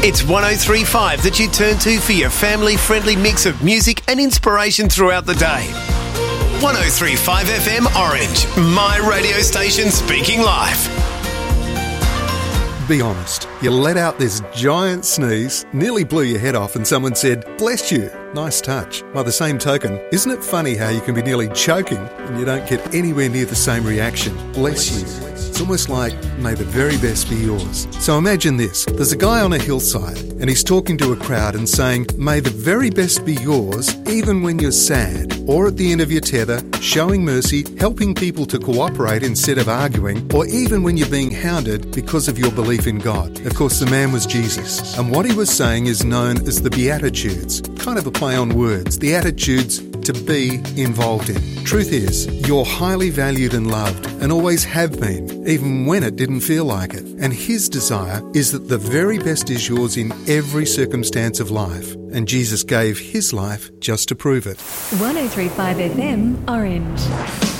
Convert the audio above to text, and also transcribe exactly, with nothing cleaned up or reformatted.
It's one oh three point five that you turn to for your family-friendly mix of music and inspiration throughout the day. one oh three point five F M Orange, my radio station speaking live. Be honest, you let out this giant sneeze, nearly blew your head off, and someone said, "Bless you." Nice touch. By the same token, isn't it funny how you can be nearly choking and you don't get anywhere near the same reaction? Bless you. It's almost like, may the very best be yours. So imagine this. There's a guy on a hillside and he's talking to a crowd and saying, may the very best be yours even when you're sad, or at the end of your tether, showing mercy, helping people to cooperate instead of arguing, or even when you're being hounded because of your belief in God. Of course, the man was Jesus. And what he was saying is known as the Beatitudes. Kind of a play on words. The attitudes to be involved in. Truth is, you're highly valued and loved, and always have been, even when it didn't feel like it. And his desire is that the very best is yours in every circumstance of life. And Jesus gave his life just to prove it. one oh three point five F M Orange.